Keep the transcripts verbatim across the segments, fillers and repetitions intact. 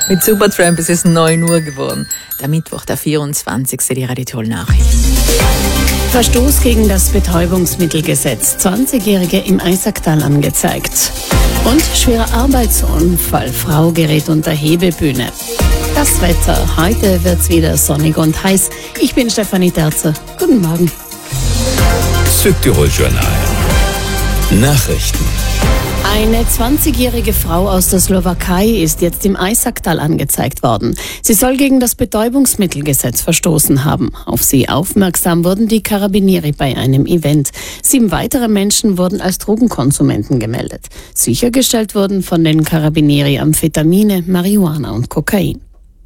Mit Supertramp ist es neun Uhr geworden. Der Mittwoch, der vierundzwanzigste Die Radio Toll Nachrichten. Verstoß gegen das Betäubungsmittelgesetz. zwanzigjährige im Eisacktal angezeigt. Und schwerer Arbeitsunfall. Frau gerät unter Hebebühne. Das Wetter. Heute wird's wieder sonnig und heiß. Ich bin Stefanie Terzer. Guten Morgen. Südtirol Journal. Nachrichten. Eine zwanzigjährige Frau aus der Slowakei ist jetzt im Eisacktal angezeigt worden. Sie soll gegen das Betäubungsmittelgesetz verstoßen haben. Auf sie aufmerksam wurden die Karabinieri bei einem Event. Sieben weitere Menschen wurden als Drogenkonsumenten gemeldet. Sichergestellt wurden von den Karabinieri Amphetamine, Marihuana und Kokain.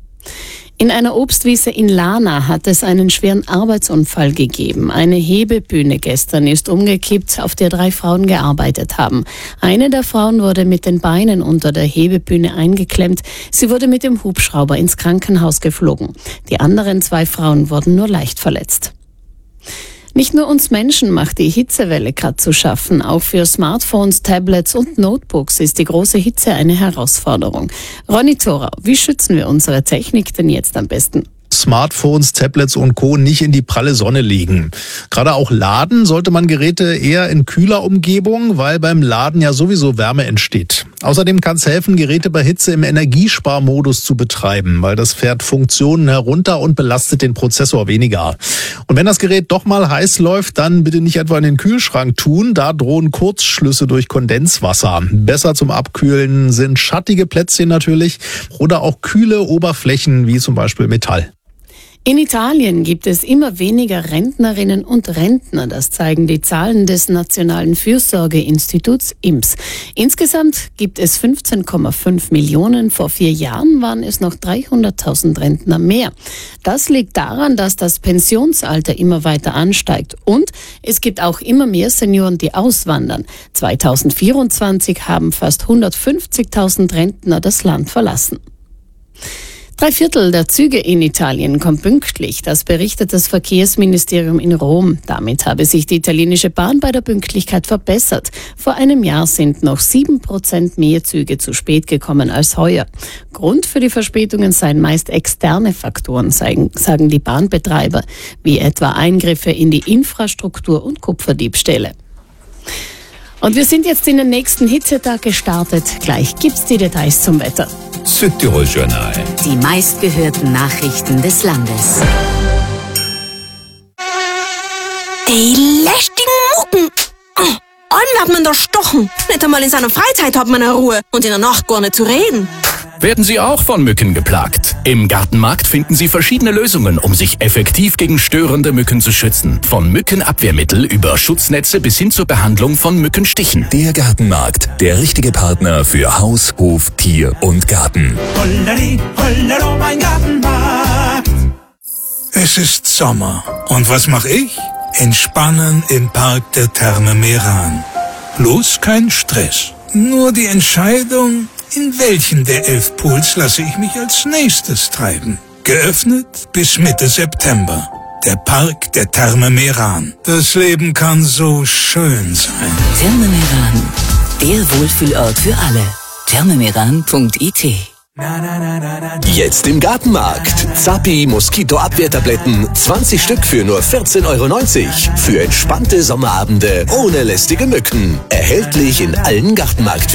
In einer Obstwiese in Lana hat es einen schweren Arbeitsunfall gegeben. Eine Hebebühne gestern ist umgekippt, auf der drei Frauen gearbeitet haben. Eine der Frauen wurde mit den Beinen unter der Hebebühne eingeklemmt. Sie wurde mit dem Hubschrauber ins Krankenhaus geflogen. Die anderen zwei Frauen wurden nur leicht verletzt. Nicht nur uns Menschen macht die Hitzewelle gerade zu schaffen. Auch für Smartphones, Tablets und Notebooks ist die große Hitze eine Herausforderung. Ronny Thorau, wie schützen wir unsere Technik denn jetzt am besten? Smartphones, Tablets und Co. nicht in die pralle Sonne legen. Gerade auch laden sollte man Geräte eher in kühler Umgebung, weil beim Laden ja sowieso Wärme entsteht. Außerdem kann es helfen, Geräte bei Hitze im Energiesparmodus zu betreiben, weil das fährt Funktionen herunter und belastet den Prozessor weniger. Und wenn das Gerät doch mal heiß läuft, dann bitte nicht etwa in den Kühlschrank tun, da drohen Kurzschlüsse durch Kondenswasser. Besser zum Abkühlen sind schattige Plätzchen natürlich oder auch kühle Oberflächen wie zum Beispiel Metall. In Italien gibt es immer weniger Rentnerinnen und Rentner. Das zeigen die Zahlen des Nationalen Fürsorgeinstituts I N P S. Insgesamt gibt es fünfzehn Komma fünf Millionen. Vor vier Jahren waren es noch dreihunderttausend Rentner mehr. Das liegt daran, dass das Pensionsalter immer weiter ansteigt. Und es gibt auch immer mehr Senioren, die auswandern. zweitausendvierundzwanzig haben fast hundertfünfzigtausend Rentner das Land verlassen. Drei Viertel der Züge in Italien kommen pünktlich. Das berichtet das Verkehrsministerium in Rom. Damit habe sich die italienische Bahn bei der Pünktlichkeit verbessert. Vor einem Jahr sind noch sieben Prozent mehr Züge zu spät gekommen als heuer. Grund für die Verspätungen seien meist externe Faktoren, sagen die Bahnbetreiber, wie etwa Eingriffe in die Infrastruktur und Kupferdiebstähle. Und wir sind jetzt in den nächsten Hitzetag gestartet. Gleich gibt's die Details zum Wetter. Südtirol Journal. Die meistgehörten Nachrichten des Landes. Die lästigen Mucken. An wird man da stochen. Nicht einmal in seiner Freizeit hat man eine Ruhe. Und in der Nacht gar nicht zu reden. Werden Sie auch von Mücken geplagt? Im Gartenmarkt finden Sie verschiedene Lösungen, um sich effektiv gegen störende Mücken zu schützen. Von Mückenabwehrmittel über Schutznetze bis hin zur Behandlung von Mückenstichen. Der Gartenmarkt, der richtige Partner für Haus, Hof, Tier und Garten. Holleri, hollero, mein Gartenmarkt. Es ist Sommer. Und was mache ich? Entspannen im Park der Therme Meran. Bloß kein Stress. Nur die Entscheidung, in welchen der elf Pools lasse ich mich als nächstes treiben. Geöffnet bis Mitte September. Der Park der Therme Meran. Das Leben kann so schön sein. Therme Meran, der Wohlfühlort für alle. thermemeran punkt I T. Jetzt im Gartenmarkt. Zappi Moskitoabwehrtabletten, zwanzig Stück für nur vierzehn Euro neunzig. Für entspannte Sommerabende ohne lästige Mücken. Erhältlich in allen Gartenmarkt.